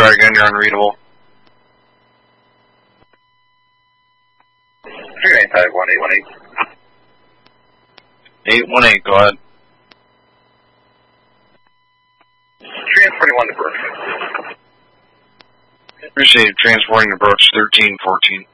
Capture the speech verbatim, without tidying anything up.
try again, you're unreadable. three nine five one eight one eight. eight one eight, go ahead. Transporting one to Brooks. Appreciate transporting to Brooks, thirteen fourteen.